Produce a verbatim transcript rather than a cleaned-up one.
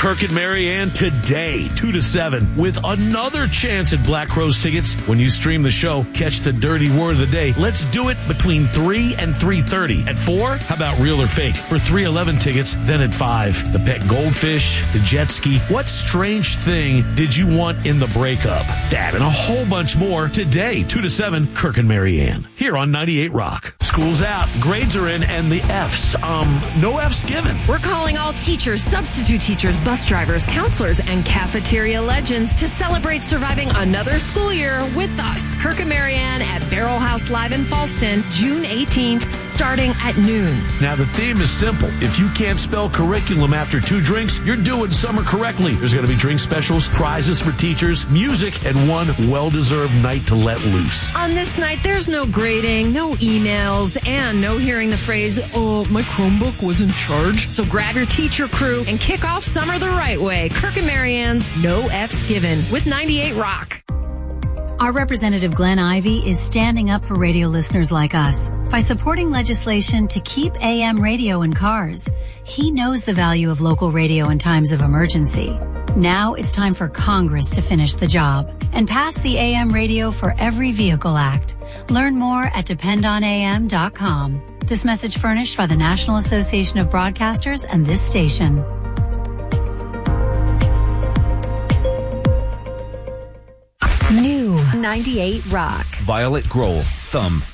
Kirk and Marianne today, two to seven, with another chance at Black Crowes tickets. When you stream the show, catch the dirty word of the day. Let's do it between three and three thirty. At four, how about Real or Fake? For three eleven tickets, then at five, the pet goldfish, the jet ski. What strange thing did you want in the breakup? That and a whole bunch more today, two to seven, Kirk and Marianne, here on ninety-eight Rock. School's out, grades are in, and the F's. Um, no F's given. We're calling all teachers, substitute teachers, bus drivers, counselors, and cafeteria legends to celebrate surviving another school year with us, Kirk and Marianne, at Barrel House Live in Falston, June eighteenth, starting at noon. Now, the theme is simple. If you can't spell curriculum after two drinks, you're doing summer correctly. There's going to be drink specials, prizes for teachers, music, and one well-deserved night to let loose. On this night, there's no grading, no emails, and no hearing the phrase, oh, my Chromebook was in charge. So grab your teacher crew and kick off summer the right way. Kirk and Marianne's No F's Given with ninety-eight Rock. Our representative Glenn Ivey is standing up for radio listeners like us by supporting legislation to keep A M radio in cars. He knows the value of local radio in times of emergency. Now it's time for Congress to finish the job and pass the A M Radio for Every Vehicle Act. Learn more at depend on A M dot com. This message furnished by the National Association of Broadcasters and this station. New ninety-eight Rock. Violet Grohl, Thumb.